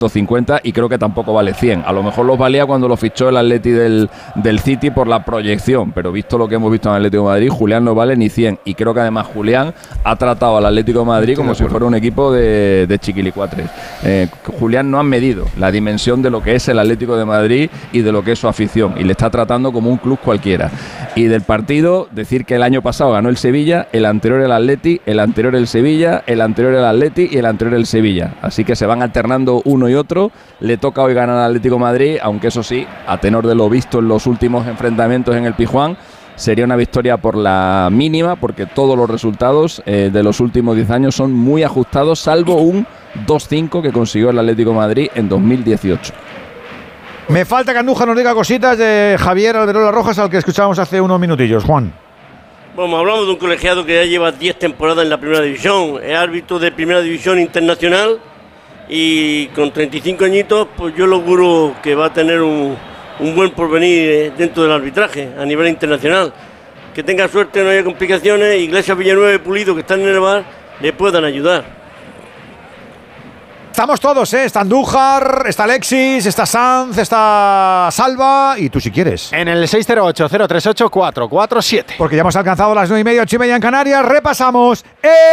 50 y creo que tampoco vale 100. A lo mejor los valía cuando lo fichó el Atleti del City por la proyección, pero visto lo que hemos visto en el Atlético de Madrid, Julián no vale ni 100. Y creo que además Julián ha tratado al Atlético de Madrid como si fuera un equipo de chiquilicuatres. Julián no ha medido la dimensión de lo que es el Atlético de Madrid y de lo que es su afición, y le está tratando como un club cualquiera. Y del partido, decir que el año pasado ganó el Sevilla, el anterior el Atleti, el anterior el Sevilla, el anterior el Atleti y el anterior el Sevilla. Así que se van alternando uno y otro. Le toca hoy ganar al Atlético de Madrid, aunque eso sí, a tenor de lo visto en los últimos enfrentamientos en el Pizjuán, sería una victoria por la mínima, porque todos los resultados de los últimos 10 años son muy ajustados, salvo un 2-5 que consiguió el Atlético de Madrid en 2018. Me falta que Andújar nos diga cositas de Javier Alberola Rojas, al que escuchábamos hace unos minutillos. Juan. Bueno, hablamos de un colegiado que ya lleva 10 temporadas en la primera división, es árbitro de primera división internacional y con 35 añitos, pues yo lo auguro que va a tener un buen porvenir dentro del arbitraje a nivel internacional. Que tenga suerte, no haya complicaciones, Iglesias, Villanueva y Pulido, que están en el bar, le puedan ayudar. Estamos todos, ¿eh? Está Andújar, está Alexis, está Sanz, está Salva y tú si quieres. En el 608-038-447. Porque ya hemos alcanzado las 9:30, 8:30 en Canarias. Repasamos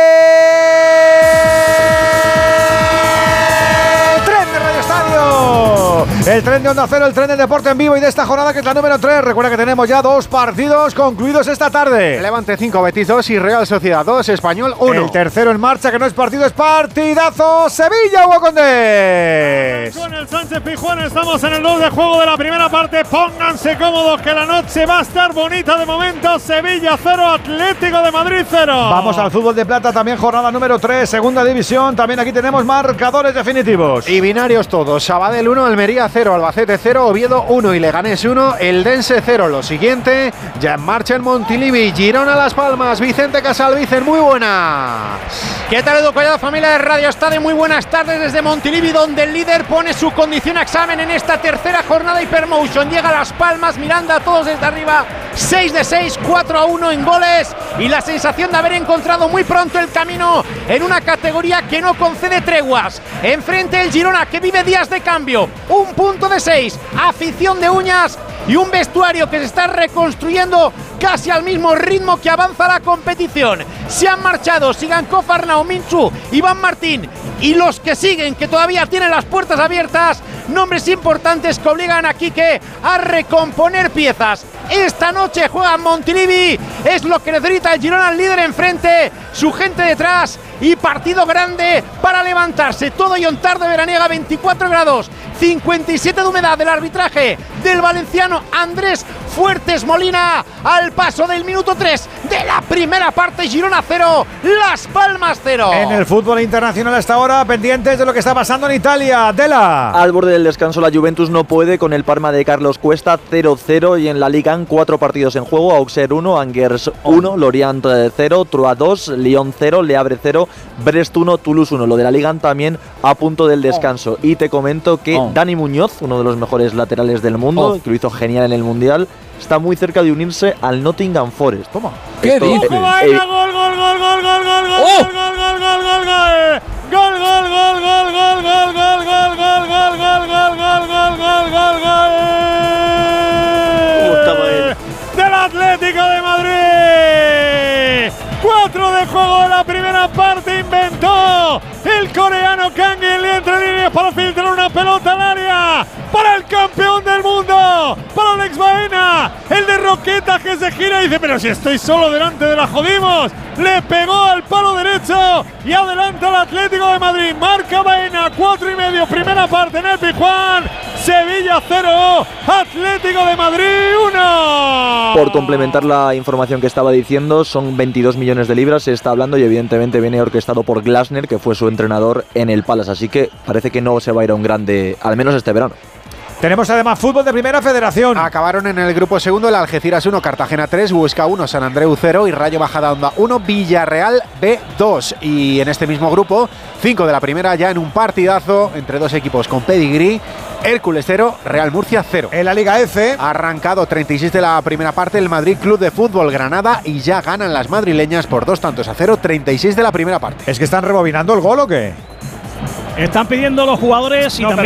el tren de Onda Cero, el tren del deporte en vivo y de esta jornada, que es la número 3. Recuerda que tenemos ya 2 partidos concluidos esta tarde. Levante 5, Betis 2 y Real Sociedad 2, Español 1. El tercero en marcha, que no es partido, es partidazo. Sevilla, Hugo Condés. Con el Sánchez Pizjuán estamos en el 2 de juego de la primera parte. Pónganse cómodos que la noche va a estar bonita de momento. Sevilla 0, Atlético de Madrid 0. Vamos al fútbol de plata, también jornada número 3, segunda división. También aquí tenemos marcadores definitivos. Y binarios todos. Sabadell 1, Almería 0, Albacete 0, Oviedo 1 y Leganés 1, Eldense 0. Lo siguiente, ya en marcha en Montilivi, Girona Las Palmas, Vicente Casalvicen, muy buenas. ¿Qué tal, Edu Collado, familia de Radio Estadio? Muy buenas tardes desde Montilivi, donde el líder pone su condición a examen en esta tercera jornada Hypermotion. Llega a Las Palmas, Miranda a todos desde arriba, 6 de 6, 4-1 en goles y la sensación de haber encontrado muy pronto el camino en una categoría que no concede treguas. Enfrente el Girona, que vive días de cambio, un punto de 6, afición de uñas y un vestuario que se está reconstruyendo casi al mismo ritmo que avanza la competición. Se han marchado Sigankov, Arnau, Minchu, Iván Martín y los que siguen, que todavía tienen las puertas abiertas, nombres importantes que obligan a Quique a recomponer piezas. Esta noche juega Montilivi, es lo que necesita el Girona, el líder enfrente, su gente detrás y partido grande para levantarse. Todo y ontar de veraniega, 24 grados, 57 de humedad. Del arbitraje del valenciano Andrés Fuertes Molina, al paso del minuto 3 de la primera parte. Girona 0, Las Palmas 0. En el fútbol internacional hasta ahora, pendientes de lo que está pasando en Italia. Dela. Al borde del descanso, la Juventus no puede con el Parma de Carlos Cuesta, 0-0, y en la Liga 4 partidos en juego: Auxerre 1, Angers 1, Lorient 0, Troyes 2, Lyon 0, Le Havre 0, Brest 1, Toulouse 1. Lo de la Liga también a punto del descanso. Y te comento que Dani Muñoz, uno de los mejores laterales del mundo, que lo hizo genial en el Mundial, está muy cerca de unirse al Nottingham Forest. Toma. ¿Qué dices? ¡Gol, gol, gol, gol, gol, gol, gol, gol, gol, gol, gol, gol, gol, gol, gol! ¡Gol, gol, gol, gol, gol, gol, gol, gol, gol, gol, gol, gol, gol, gol, gol! ¡Del Atlético de Madrid! 4 de juego en la primera parte, inventó el coreano Kang In Lee entre líneas para filtrar una pelota al área para el campeón del mundo, para Alex Baena, el de Roqueta, que se gira y dice: pero si estoy solo delante de la jodimos. Le pegó al palo derecho y adelanta al Atlético de Madrid. Marca Baena, 4:30, primera parte en el Pizjuán. Sevilla 0, Atlético de Madrid 1. Por complementar la información que estaba diciendo, son 22 millones de libras, se está hablando, y evidentemente viene orquestado por Glasner, que fue su entrenador en el Palace, así que parece que no se va a ir a un grande, al menos este verano. Tenemos además fútbol de primera federación. Acabaron en el grupo segundo el Algeciras 1, Cartagena 3, Huesca 1, San Andreu 0 y Rayo Majadahonda 1, Villarreal B2. Y en este mismo grupo, 5 de la primera, ya en un partidazo entre dos equipos con pedigrí. Hércules 0, Real Murcia 0. En la Liga F, arrancado 36 de la primera parte el Madrid Club de Fútbol Granada, y ya ganan las madrileñas por 2-0, 36 de la primera parte. ¿Es que están rebobinando el gol o qué? Están pidiendo los jugadores y no, también